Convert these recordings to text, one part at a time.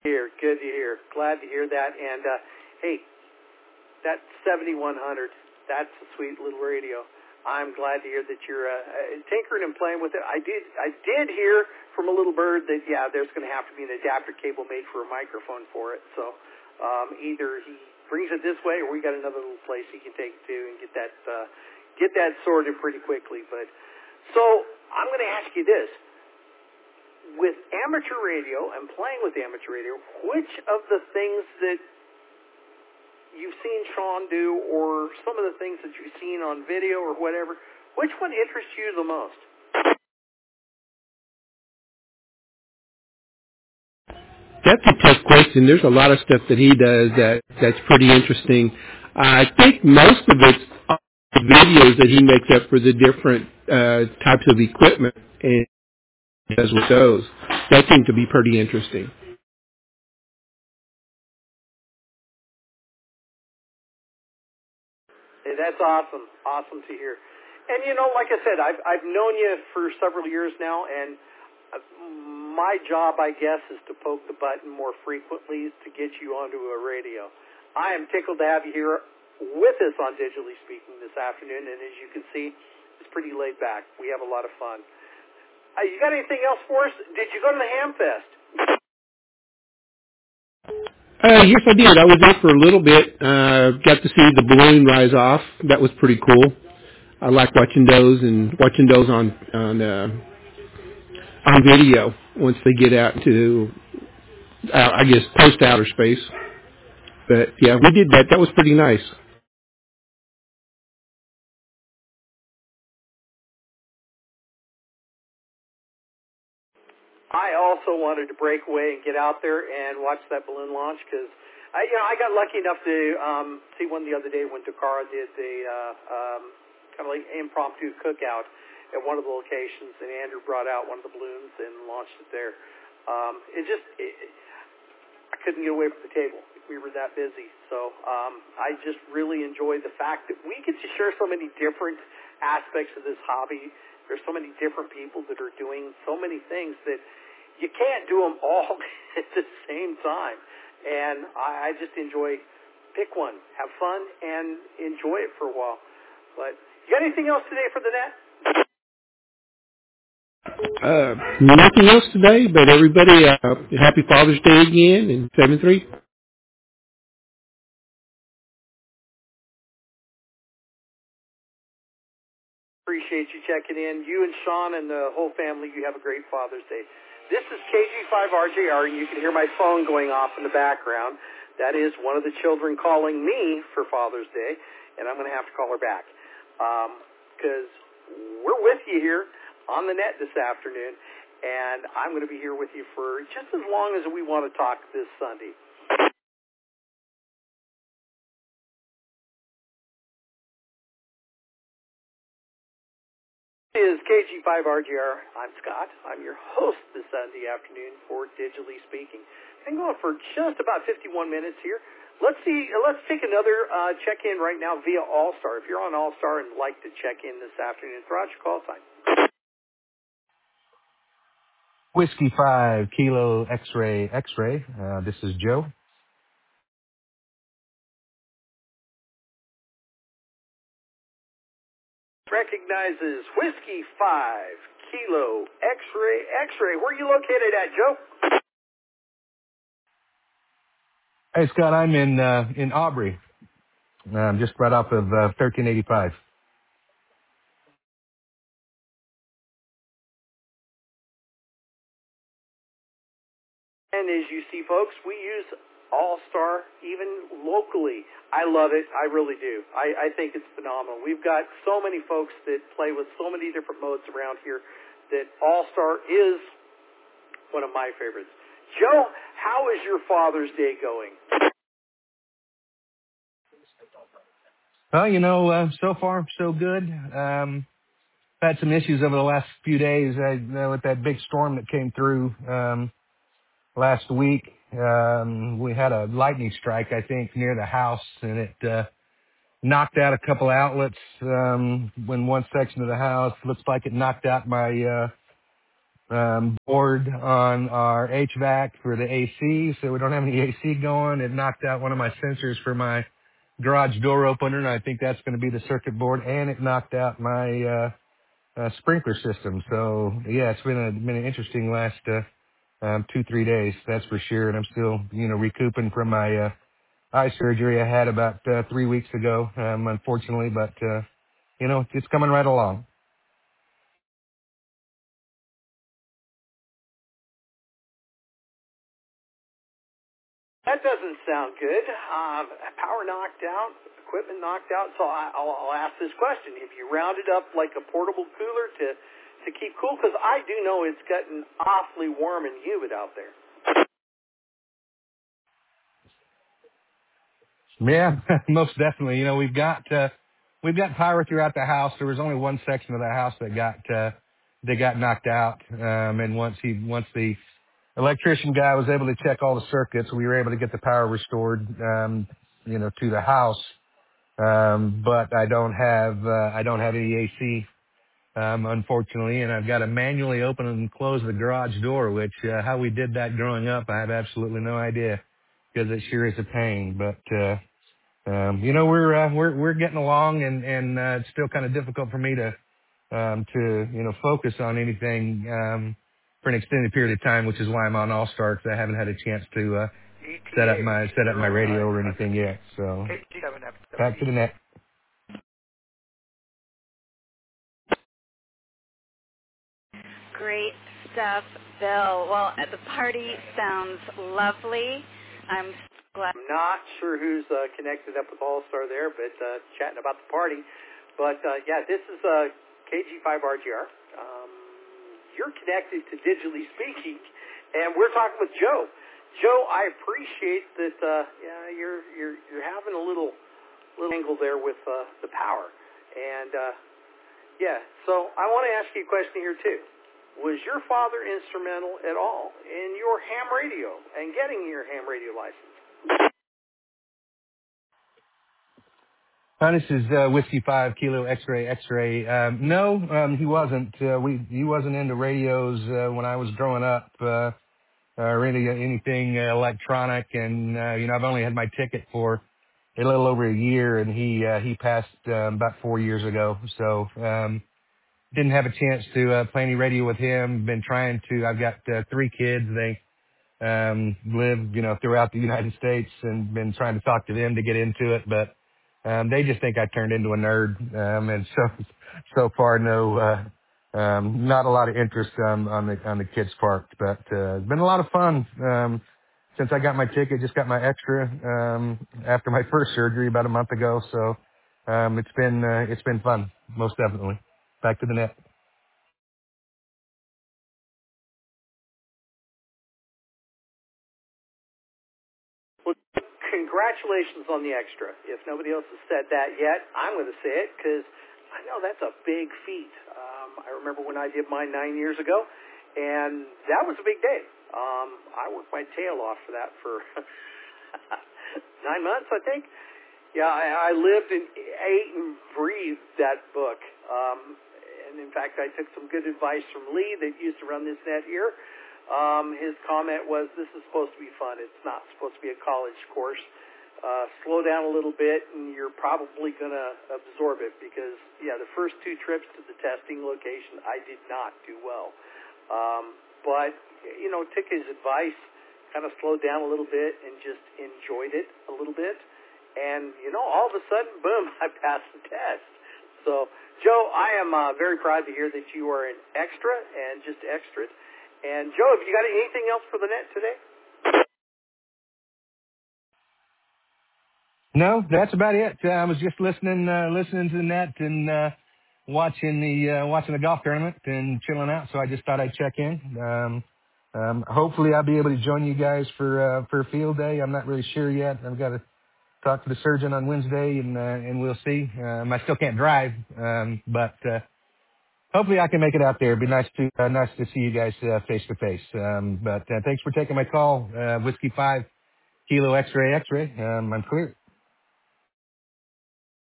Good to hear. Glad to hear that. And hey, that 7100, that's a sweet little radio. I'm glad to hear that you're tinkering and playing with it. I did hear from a little bird that there's going to have to be an adapter cable made for a microphone for it. So either he brings it this way, or we got another little place he can take it to and get that sorted pretty quickly. But so I'm going to ask you this: with amateur radio and playing with amateur radio, which of the things that you've seen Sean do, or some of the things that you've seen on video or whatever, which one interests you the most? That's a tough question. There's a lot of stuff that he does that's pretty interesting. I think most of it's the videos that he makes up for the different types of equipment and does with those. That seems to be pretty interesting. Hey, that's awesome. Awesome to hear. And, like I said, I've known you for several years now, and my job, I guess, is to poke the button more frequently to get you onto a radio. I am tickled to have you here with us on Digitally Speaking this afternoon, and as you can see, it's pretty laid back. We have a lot of fun. You got anything else for us? Did you go to the Ham Fest? Yes, I did. I was there for a little bit. Got to see the balloon rise off. That was pretty cool. I like watching those on video once they get out into, I guess, post outer space. But yeah, we did that. That was pretty nice. I also wanted to break away and get out there and watch that balloon launch because I got lucky enough to see one the other day when Dakara did the kind of like impromptu cookout at one of the locations, and Andrew brought out one of the balloons and launched it there. I couldn't get away from the table. We were that busy. So I just really enjoyed the fact that we get to share so many different aspects of this hobby. There's so many different people that are doing so many things that you can't do them all at the same time. And I just enjoy, pick one, have fun, and enjoy it for a while. But you got anything else today for the net? Nothing else today, but everybody, happy Father's Day again in 7-3. Appreciate you checking in. You and Sean and the whole family, you have a great Father's Day. This is KG5RJR, and you can hear my phone going off in the background. That is one of the children calling me for Father's Day, and I'm going to have to call her back because we're with you here on the net this afternoon, and I'm going to be here with you for just as long as we want to talk this Sunday. This is KG5RGR. I'm Scott. I'm your host this Sunday afternoon for Digitally Speaking. I'm going for just about 51 minutes here. Let's take another check-in right now via All-Star. If you're on All-Star and like to check in this afternoon, throw out your call sign. Whiskey 5 Kilo X-ray X-ray. This is Joe. Recognizes Whiskey 5 Kilo X-ray X-ray. Where are you located at, Joe? Hey, Scott, I'm in Aubrey. I'm just right off of 1385. And as you see, folks, we use All-Star even locally. I love it. I really do. I think it's phenomenal. We've got so many folks that play with so many different modes around here that All-Star is one of my favorites. Joe, how is your Father's Day going? Well, so far, so good. Had some issues over the last few days with that big storm that came through last week. We had a lightning strike, I think, near the house, and it knocked out a couple outlets in one section of the house. Looks like it knocked out my board on our HVAC for the AC, so we don't have any AC going. It knocked out one of my sensors for my garage door opener, and I think that's going to be the circuit board, and it knocked out my sprinkler system. So yeah, it's been an interesting last 2-3 days, that's for sure. And I'm still recouping from my eye surgery I had about 3 weeks ago, unfortunately, but it's coming right along. That doesn't sound good. Power knocked out, equipment knocked out. So I'll ask this question: Have you rounded up like a portable cooler to keep cool? Because I do know it's gotten awfully warm and humid out there. Yeah, most definitely. We've got power throughout the house. There was only one section of the house that got knocked out, and once the electrician guy was able to check all the circuits, we were able to get the power restored, to the house. But I don't have any AC, unfortunately, and I've got to manually open and close the garage door, which how we did that growing up, I have absolutely no idea, because it sure is a pain. But we're getting along, and it's still kind of difficult for me to focus on anything for an extended period of time, which is why I'm on All Star, because I haven't had a chance to set up my radio or anything yet. So back to the net. Great stuff, Bill. Well, the party sounds lovely. I'm glad. I'm not sure who's connected up with All Star there, but chatting about the party. But yeah, this is KG5RGR. You're connected to Digitally Speaking, and we're talking with Joe. Joe, I appreciate that. You're having a little angle there with the power, and yeah. So I want to ask you a question here too. Was your father instrumental at all in your ham radio and getting your ham radio license? This is Whiskey 5 Kilo X-ray X-ray. No, he wasn't. He wasn't into radios when I was growing up, or anything electronic. And I've only had my ticket for a little over a year, and he passed about 4 years ago. So didn't have a chance to play any radio with him. Been trying to. I've got 3 kids. They live throughout the United States, and been trying to talk to them to get into it, but they just think I turned into a nerd, and so far no, not a lot of interest on the kids' part, but it's been a lot of fun. Since I got my ticket, just got my extra after my first surgery about a month ago, so it's been fun, most definitely. Back to the net. Well, congratulations on the extra. If nobody else has said that yet, I'm going to say it because I know that's a big feat. I remember when I did mine 9 years ago, and that was a big day. I worked my tail off for that for 9 months, I think. Yeah, I lived and ate and breathed that book. And in fact, I took some good advice from Lee that used to run this net here. His comment was, this is supposed to be fun. It's not supposed to be a college course. Slow down a little bit, and you're probably going to absorb it because, yeah, the first 2 trips to the testing location, I did not do well. But, took his advice, kind of slowed down a little bit and just enjoyed it a little bit. And, all of a sudden, boom, I passed the test. So, Joe, I am very proud to hear that you are an extra and just extra. And, Joe, have you got anything else for the net today? No, that's about it. I was just listening to the net and watching the golf tournament and chilling out. So I just thought I'd check in. Hopefully I'll be able to join you guys for a field day. I'm not really sure yet. I've got to talk to the surgeon on Wednesday, and we'll see. I still can't drive, but hopefully I can make it out there. It'd be nice to see you guys face to face. But thanks for taking my call. Whiskey 5 Kilo X-ray X-ray. I'm clear.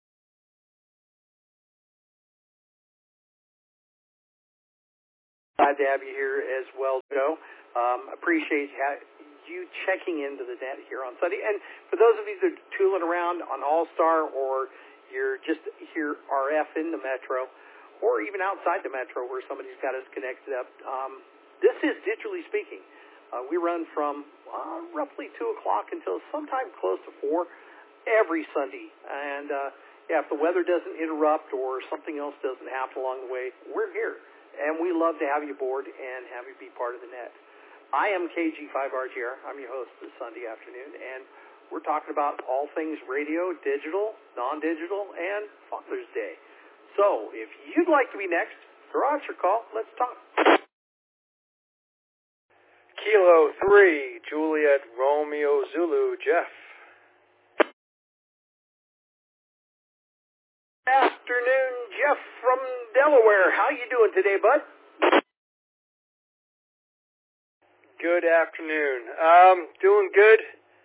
Glad to have you here as well, Joe. Appreciate you checking into the net here on Sunday. And for those of you that are tooling around on All-Star, or you're just here RF in the Metro, or even outside the Metro where somebody's got us connected up, this is Digitally Speaking. We run from roughly 2 o'clock until sometime close to 4 every Sunday. And if the weather doesn't interrupt or something else doesn't happen along the way, we're here. And we love to have you aboard and have you be part of the net. I am KG5RGR. I'm your host this Sunday afternoon, and we're talking about all things radio, digital, non-digital, and Father's Day. So if you'd like to be next, throw out your call. Let's talk. Kilo 3, Juliet Romeo Zulu, Jeff. Afternoon, Jeff from Delaware. How you doing today, bud? Good afternoon. Doing good.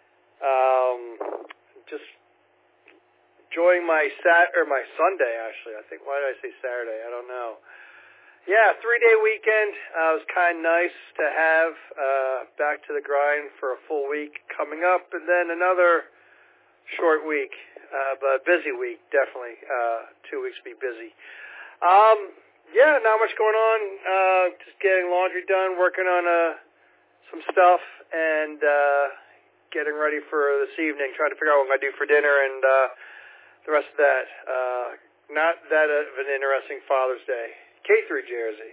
Just enjoying my Sunday, actually. I think. Why did I say Saturday? I don't know. Yeah, 3-day weekend. It was kind of nice to have. Back to the grind for a full week coming up, and then another short week, but busy week, definitely. 2 weeks be busy. Yeah, not much going on. Just getting laundry done, working on some stuff, and getting ready for this evening, trying to figure out what I'm going to do for dinner and the rest of that. Not that of an interesting Father's Day. K3 Jersey.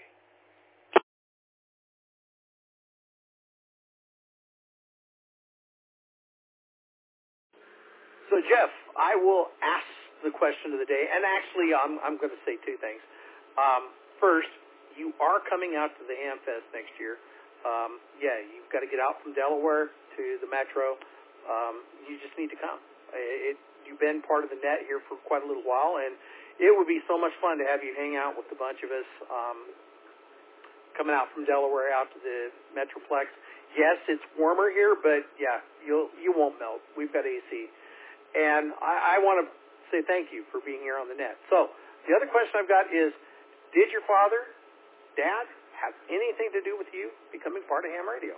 So, Jeff, I will ask the question of the day, and actually I'm going to say 2 things. First, you are coming out to the Hamfest next year. Yeah, you've got to get out from Delaware to the Metro. You just need to come. You've been part of the net here for quite a little while, and it would be so much fun to have you hang out with a bunch of us coming out from Delaware out to the Metroplex. Yes, it's warmer here, but yeah, you won't melt. We've got AC. And I want to say thank you for being here on the net. So the other question I've got is, did your father, Dad, have anything to do with you becoming part of ham radio?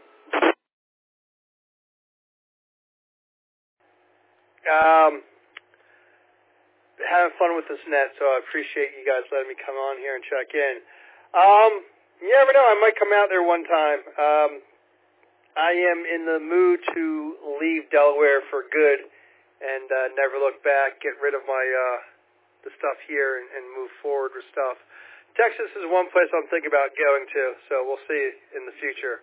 Having fun with this net, so I appreciate you guys letting me come on here and check in. You never know, I might come out there one time. I am in the mood to leave Delaware for good and never look back, get rid of my the stuff here and move forward with stuff. Texas is one place I'm thinking about going to, so we'll see in the future.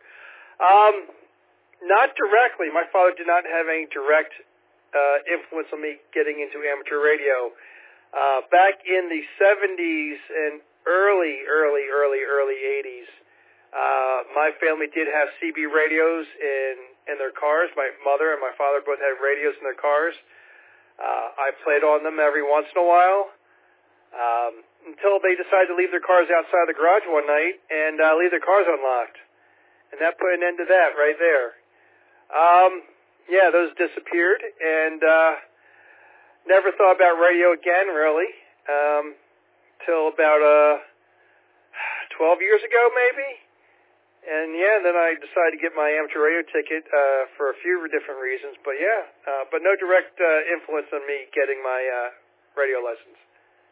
Not directly. My father did not have any direct influence on me getting into amateur radio. Back in the 70s and early 80s, my family did have CB radios in their cars. My mother and my father both had radios in their cars. I played on them every once in a while. Until they decided to leave their cars outside the garage one night and leave their cars unlocked. And that put an end to that right there. Yeah, those disappeared, and never thought about radio again, really, till about 12 years ago, maybe. And, yeah, then I decided to get my amateur radio ticket for a few different reasons. But, yeah, but no direct influence on me getting my radio license.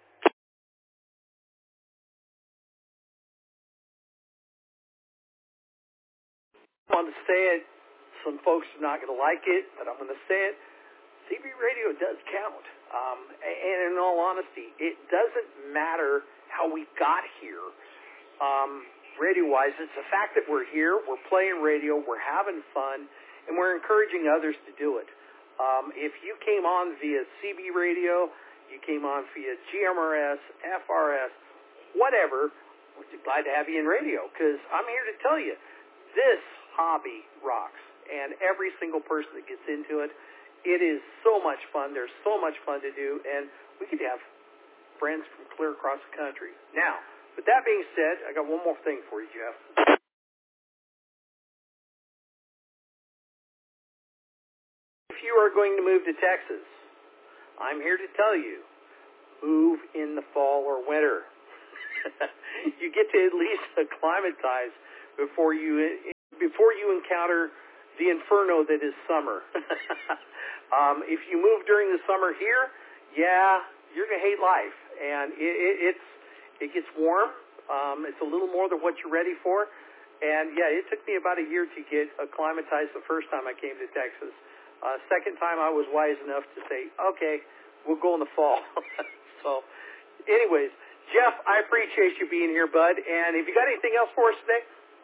I want to say it. Some folks are not going to like it, but I'm going to say it. CB radio does count. And in all honesty, it doesn't matter how we got here. Radio-wise, it's the fact that we're here, we're playing radio, we're having fun, and we're encouraging others to do it. If you came on via CB radio, you came on via GMRS, FRS, whatever, we're glad to have you in radio, because I'm here to tell you, this hobby rocks, and every single person that gets into it, it is so much fun. There's so much fun to do, and we could have friends from clear across the country. Now, with that being said, I got one more thing for you, Jeff. If you are going to move to Texas, I'm here to tell you, move in the fall or winter. you get to at least acclimatize before you encounter the inferno that is summer. If you move during the summer here, yeah, you're gonna hate life, and it gets warm. It's a little more than what you're ready for, and yeah, it took me about a year to get acclimatized the first time I came to Texas. Second time I was wise enough to say, okay, we'll go in the fall. So, anyways, Jeff, I appreciate you being here, bud, and have you got anything else for us today?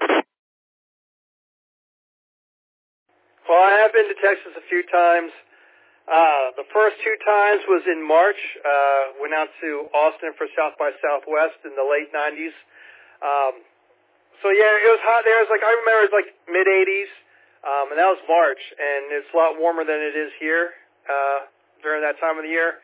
Well, I have been to Texas a few times. The first two times was in March. Went out to Austin for South by Southwest in the late 90s. So yeah, it was hot there. I remember it was like mid-80s, and that was March, and it's a lot warmer than it is here during that time of the year.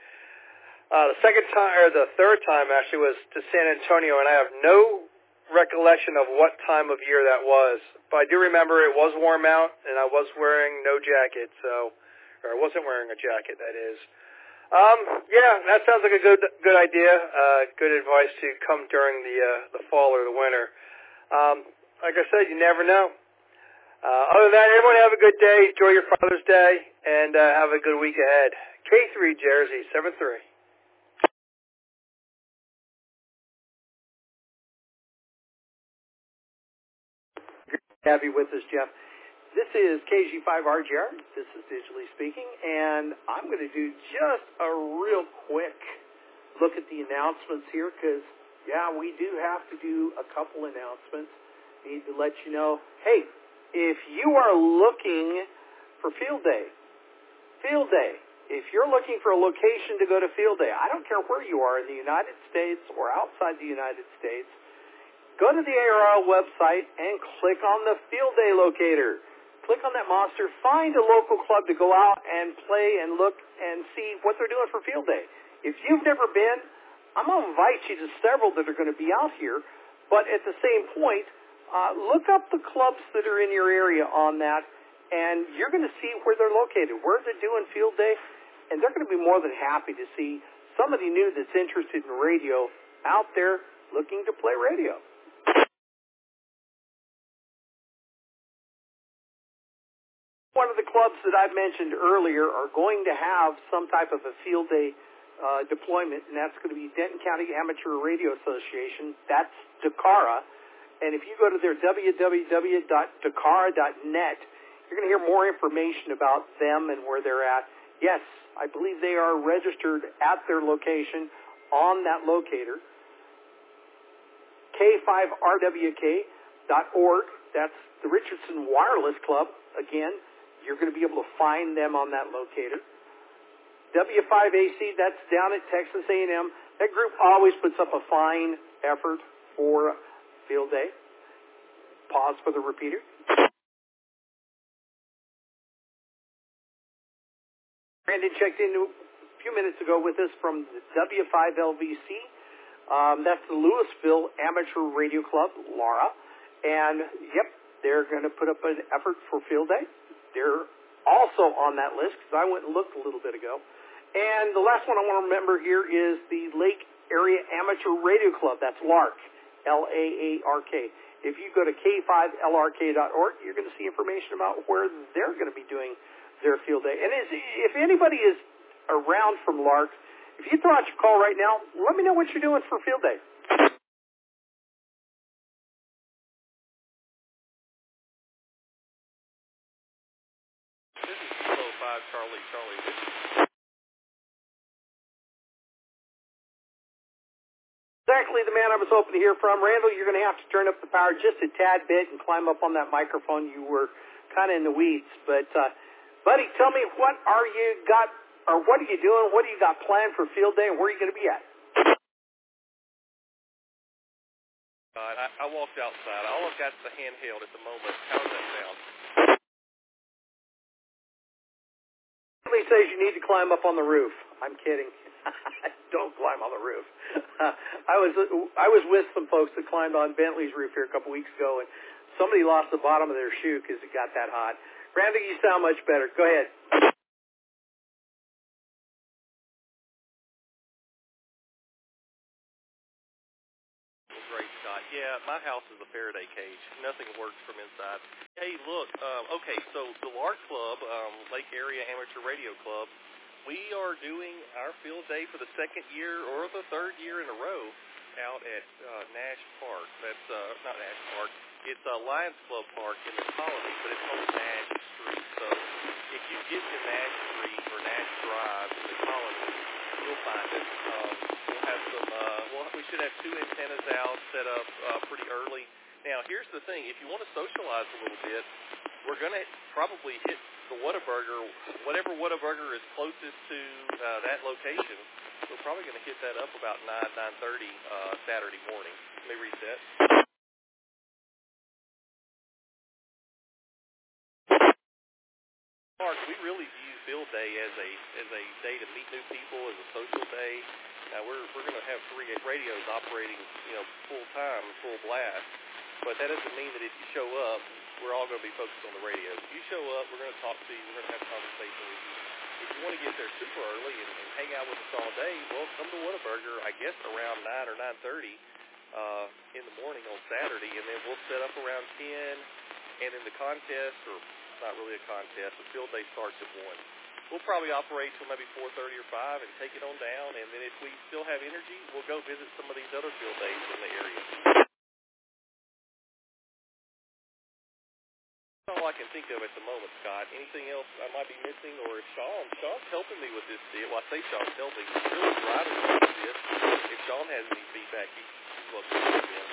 The third time actually was to San Antonio, and I have no recollection of what time of year that was. But I do remember it was warm out, and I was wearing no jacket, or I wasn't wearing a jacket, that is. Yeah, that sounds like a good idea. Good advice to come during the fall or the winter. Like I said, you never know. Other than that, everyone have a good day. Enjoy your Father's Day, and have a good week ahead. K3 Jersey 7-3. Have you with us, Jeff? This is KG5RGR. This is Digitally Speaking, and I'm going to do just a real quick look at the announcements here because, yeah, we do have to do a couple announcements. Need to let you know, hey, if you are looking for Field Day, if you're looking for a location to go to Field Day, I don't care where you are in the United States or outside the United States, go to the ARL website and click on the Field Day locator. Click on that monster, find a local club to go out and play and look and see what they're doing for Field Day. If you've never been, I'm going to invite you to several that are going to be out here, but at the same point, look up the clubs that are in your area on that, and you're going to see where they're located, where they're doing Field Day, and they're going to be more than happy to see somebody new that's interested in radio out there looking to play radio. One of the clubs that I've mentioned earlier are going to have some type of a Field Day deployment, and that's going to be Denton County Amateur Radio Association. That's DACARA. And if you go to their www.dacara.net, you're going to hear more information about them and where they're at. Yes, I believe they are registered at their location on that locator. K5RWK.org. That's the Richardson Wireless Club. Again, you're going to be able to find them on that locator. W5AC, that's down at Texas A&M. That group always puts up a fine effort for Field Day. Pause for the repeater. Brandon checked in a few minutes ago with us from the W5LVC. That's the Louisville Amateur Radio Club, LARA. And, yep, they're going to put up an effort for Field Day. They're also on that list because I went and looked a little bit ago. And the last one I want to remember here is the Lake Area Amateur Radio Club. That's LARK, L-A-A-R-K. If you go to K5LRK.org, you're going to see information about where they're going to be doing their Field Day. And if anybody is around from LARK, if you throw out your call right now, let me know what you're doing for Field Day. Charlie. Exactly the man I was hoping to hear from. Randall, you're going to have to turn up the power just a tad bit and climb up on that microphone. You were kind of in the weeds. But, buddy, tell me, what are you doing? What do you got planned for Field Day, and where are you going to be at? I walked outside. All I've got is the handheld at the moment. How does that sound? He says you need to climb up on the roof. I'm kidding. Don't climb on the roof. I was with some folks that climbed on Bentley's roof here a couple weeks ago, and somebody lost the bottom of their shoe because it got that hot. Randy, you sound much better. Go ahead. my house is a Faraday cage. Nothing works from inside. Hey, look, okay, so the Lark Club, Lake Area Amateur Radio Club, we are doing our field day for the second year or the third year in a row out at Nash Park. That's not Nash Park. It's Lions Club Park in the Colony, but it's on Nash Street. So if you get to Nash Street or Nash Drive in the Colony, you'll find it. We'll have some. We should have 2 antennas out set up pretty early. Now, here's the thing: if you want to socialize a little bit, we're going to probably hit the Whataburger, whatever Whataburger is closest to that location. We're probably going to hit that up about 9:30 Saturday morning. Let me reset. Mark, we really view Field Day as a day to meet new people, as a social day. Now we're going to have 3 radios operating, full time, full blast. But that doesn't mean that if you show up, we're all going to be focused on the radios. If you show up, we're going to talk to you. We're going to have a conversation with you. If you want to get there super early and hang out with us all day, well, come to Whataburger, I guess, around 9 or 9:30 in the morning on Saturday, and then we'll set up around 10, and then the contest, or not really a contest, the field day starts at 1. We'll probably operate till maybe 4:30 or 5 and take it on down, and then if we still have energy, we'll go visit some of these other field days in the area. That's all I can think of at the moment, Scott. Anything else I might be missing, or if Sean's helping me with this deal. Well, I say Sean's helping me. He's really driving me with this. If Sean has any feedback, he's welcome to give in.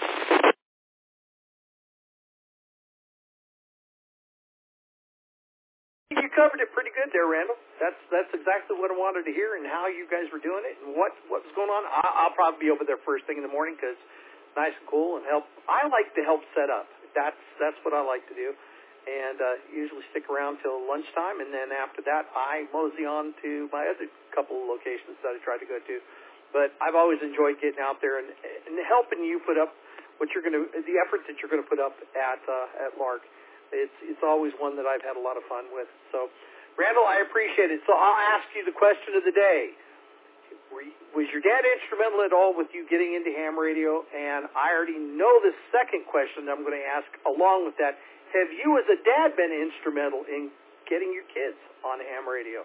You covered it pretty good there, Randall. That's exactly what I wanted to hear, and how you guys were doing it, and what was going on. I'll probably be over there first thing in the morning because it's nice and cool and help. I like to help set up. That's what I like to do, and usually stick around till lunchtime, and then after that I mosey on to my other couple of locations that I try to go to. But I've always enjoyed getting out there and helping you put up the effort that you're going to put up at Lark. It's always one that I've had a lot of fun with. So, Randall, I appreciate it. So I'll ask you the question of the day. Was your dad instrumental at all with you getting into ham radio? And I already know the second question that I'm going to ask along with that. Have you as a dad been instrumental in getting your kids on ham radio?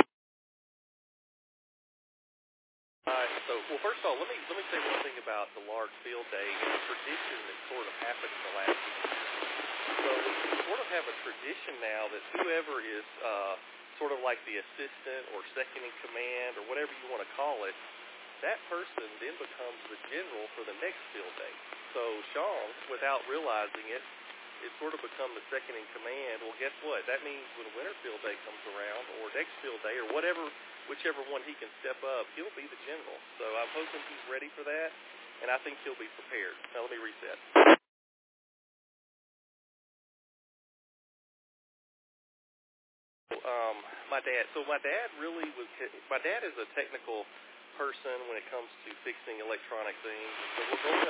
Well, first of all, let me say one thing about the Lark Field Day and the tradition that sort of happened in the last week. So we sort of have a tradition now that whoever is sort of like the assistant or second in command or whatever you want to call it, that person then becomes the general for the next field day. So Sean, without realizing it, it's sort of become the second in command. Well, guess what? That means when winter field day comes around or next field day or whichever one he can step up, he'll be the general. So I'm hoping he's ready for that, and I think he'll be prepared. Now let me reset. My dad is a technical person when it comes to fixing electronic things. So we're both